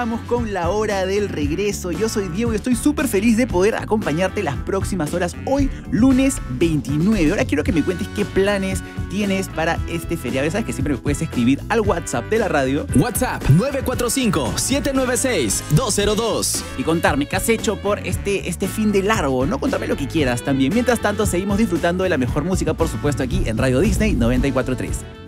Vamos con la hora del regreso. Yo soy Diego y estoy súper feliz de poder acompañarte las próximas horas. Hoy, lunes 29. Ahora quiero que me cuentes qué planes tienes para este feriado. Sabes que siempre me puedes escribir al WhatsApp de la radio. WhatsApp 945-796-202. Y contarme qué has hecho por este fin de largo, ¿no? Contame lo que quieras también. Mientras tanto, seguimos disfrutando de la mejor música, por supuesto, aquí en Radio Disney 94.3.